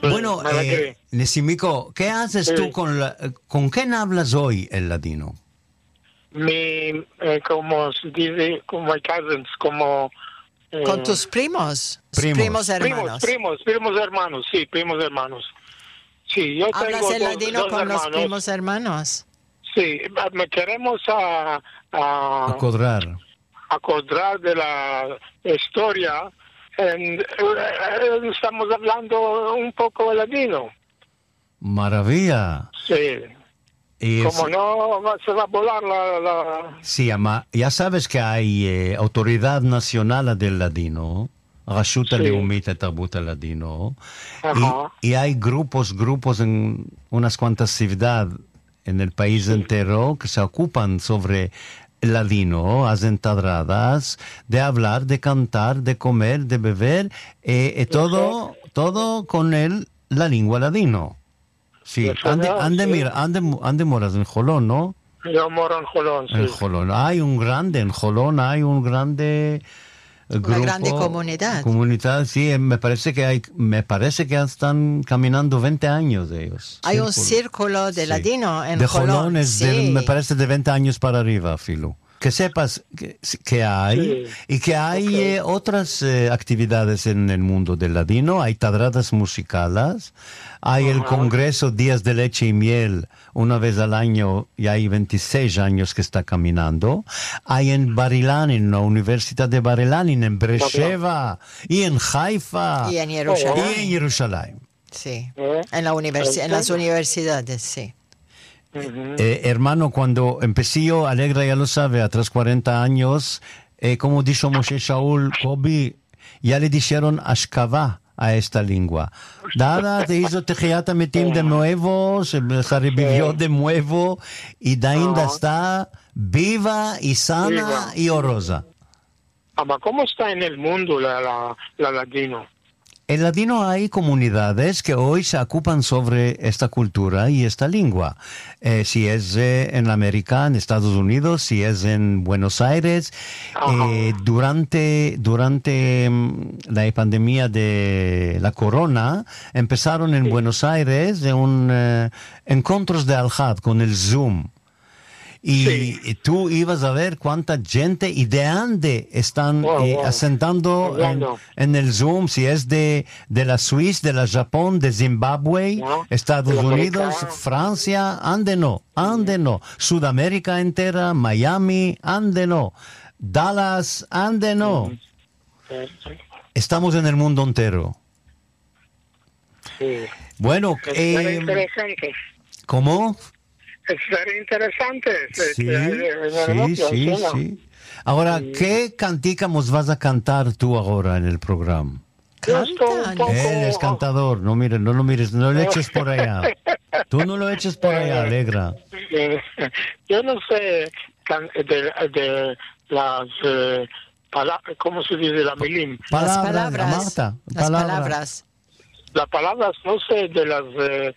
Bueno, Nesimico, ¿qué haces tú con quién hablas hoy el ladino? Como se dice, como my cousins, como... con tus primos hermanos. Primos hermanos, sí, primos hermanos. Sí, yo ¿Hablas tengo el ladino dos con hermanos. los primos hermanos? Sí, me queremos Acordar de la historia. Estamos hablando un poco de ladino. Maravilla. Sí. Como no se va a volar la... Sí, ya sabes que hay Autoridad Nacional del Ladino, רשות הלאומית לתרבות הלדינו, y hay grupos en unas cuantas ciudades en el país entero que se ocupan sobre el ladino, hacen tadradas, de hablar, de cantar, de comer, de beber, todo con la lengua ladino. Sí, ande moras en Jolón, ¿no? Yo moro en Jolón, sí. En Jolón en Jolón hay un grande grupo, una grande comunidad. Comunidad, sí, me parece que están caminando 20 años de ellos. Hay un círculo de ladino en de Jolón. Me parece de 20 años para arriba, Filo. Que sepas que hay y que hay otras actividades en el mundo del ladino. Hay tadradas musicales, hay el Congreso Días de Leche y Miel una vez al año y hay 26 años que está caminando. Hay en Bar-Ilan, en la Universidad de Bar-Ilan, en Beersheba y en Haifa y en Jerusalén. Sí, en las universidades, sí. Hermano, cuando empecé yo, Alegra ya lo sabe, a tras 40 años, como dijo Moshe Shaul, Kobi, ya le dijeron Ashkava a esta lengua. Dada, te hizo Tejiat Metim de nuevo, se revivió de nuevo, y de ainda está viva y sana y orosa. ¿Cómo está en el mundo la ladino? En ladino hay comunidades que hoy se ocupan sobre esta cultura y esta lengua. Si es en América, en Estados Unidos, si es en Buenos Aires. Durante la pandemia de la corona, empezaron en Buenos Aires encuentros de Al-Had con el Zoom. Y tú ibas a ver cuánta gente y de dónde están asentando en el Zoom, si es de la Suiza, de la Japón, de Zimbabue, Estados Unidos, Francia, ande no, Sudamérica entera, Miami, ande no, Dallas, ande no. Estamos en el mundo entero. Sí. Bueno, interesante. ¿Cómo? Es muy interesante. Sí. Ahora, ¿qué canticamos vas a cantar tú ahora en el programa? Él es cantador, no lo mires, no lo eches por allá. Tú no lo eches por allá, Alegra. Yo no sé de las palabras, ¿cómo se dice? La milim. Las palabras. Las palabras, no sé de las